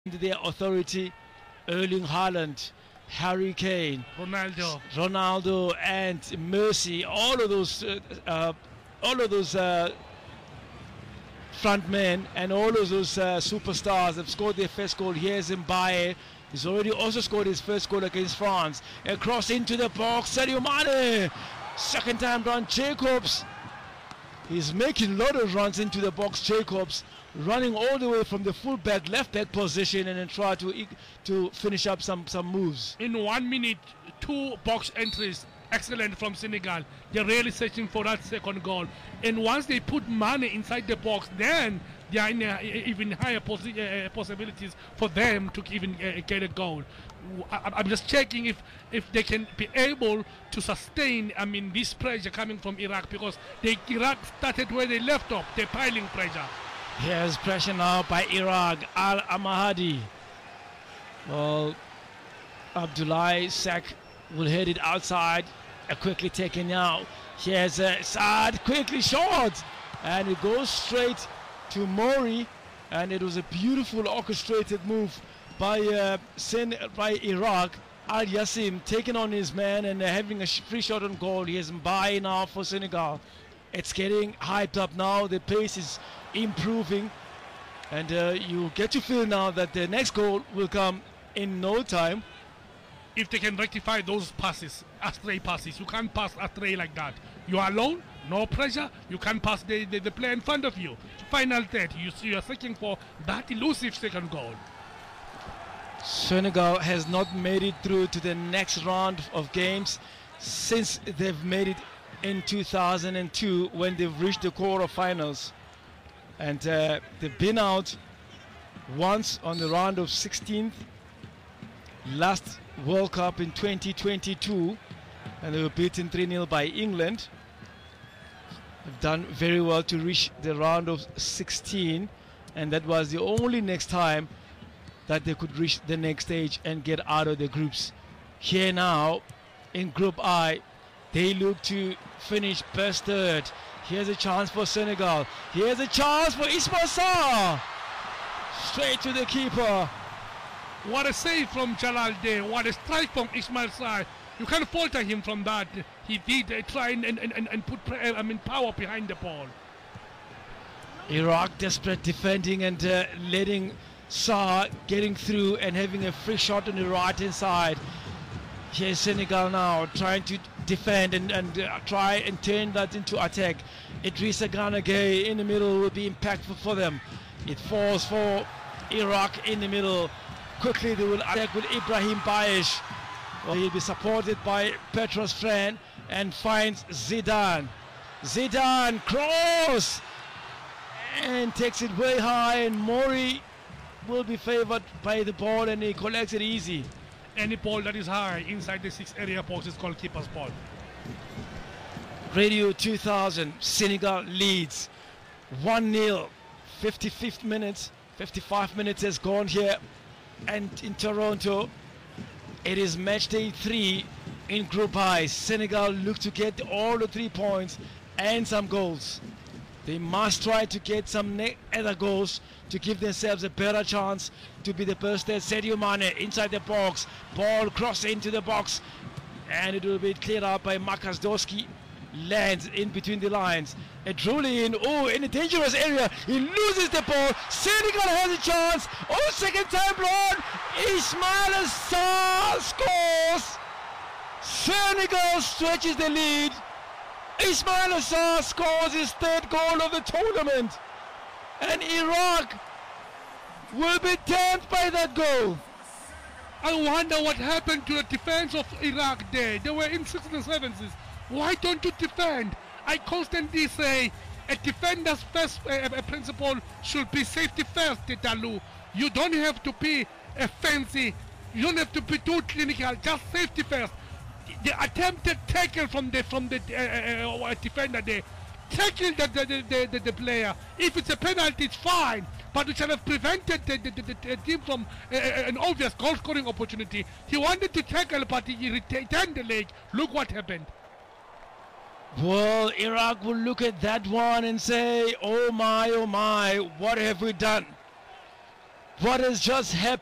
their authority. Erling Haaland, Harry Kane, Ronaldo, and Mercy. All of those front men and all of those superstars have scored their first goal. Here's Mbaye. He's already also scored his first goal against France. A cross into the box. Sadio Mane. Second time round. Jacobs. He's making a lot of runs into the box. Jacobs running all the way from the full-back, left-back position and then try to finish up some moves. In 1 minute, 2 box entries. Excellent from Senegal. They're really searching for that second goal. And once they put Mane inside the box, then they are in even higher possibilities for them to even get a goal. I'm just checking if they can be able to sustain, this pressure coming from Iraq, because Iraq started where they left off. They're piling pressure. Here's pressure now by Iraq. Al-Amahadi. Well, Abdoulaye Seck will head it outside. Quickly taken out. Here's Saad, quickly shot, and it goes straight to Mori, and it was a beautiful orchestrated move by Iraq. Al Yassim taking on his man and having a free shot on goal. Here's Mbaye now for Senegal. It's getting hyped up now. The pace is improving, and you get to feel now that the next goal will come in no time. If they can rectify those passes, astray passes, you can't pass astray like that. You are alone, no pressure, you can't pass the player in front of you. Final third, you are searching for that elusive second goal. Senegal has not made it through to the next round of games since they've made it in 2002 when they've reached the quarterfinals. And they've been out once on the round of 16th. Last World Cup in 2022, and they were beaten 3-0 by England. They've done very well to reach the round of 16, and that was the only next time that they could reach the next stage and get out of the groups. Here now in Group I, they look to finish best third. Here's a chance for Senegal. Here's a chance for Ismail Sarr. Straight to the keeper. What a save from Jalal there. What a strike from Ismail Sarr. You can't falter him from that. He did try and put power behind the ball. Iraq desperate defending and letting Sarr getting through and having a free shot on the right hand side. Here's Senegal now trying to defend and try and turn that into attack. Idrissa Gana Gueye in the middle will be impactful for them. It falls for Iraq in the middle. Quickly they will attack with Ibrahim Bayesh. Well, he'll be supported by Petros Fren and finds Zidane. Zidane cross and takes it way high, and Mori will be favored by the ball and he collects it easy. Any ball that is high inside the 6 area box is called keeper's ball. Radio 2000, Senegal leads 1-0. 55th minutes, 55 minutes has gone here. And in Toronto, it is match day 3 in Group I. Senegal look to get all the 3 points and some goals. They must try to get some other goals to give themselves a better chance to be the best there. Sadio Mane inside the box, ball cross into the box, and it will be cleared out by Marcus Doski. Lands in between the lines. A truly in a dangerous area. He loses the ball. Senegal has a chance. Second time blown. Ismail Sarr scores. Senegal stretches the lead. Ismail Sarr scores his 3rd goal of the tournament. And Iraq will be damned by that goal. I wonder what happened to the defense of Iraq there. They were in 6 and 7s. Why don't you defend? I constantly say a defender's first principle should be safety first, Dalu. You don't have to be fancy. You don't have to be too clinical. Just safety first. The attempted tackle from the defender there. Tackle the player. If it's a penalty, it's fine. But it should have prevented the team from an obvious goal scoring opportunity. He wanted to tackle, but he returned the leg. Look what happened. Well, Iraq will look at that one and say, oh my, what have we done? What has just happened?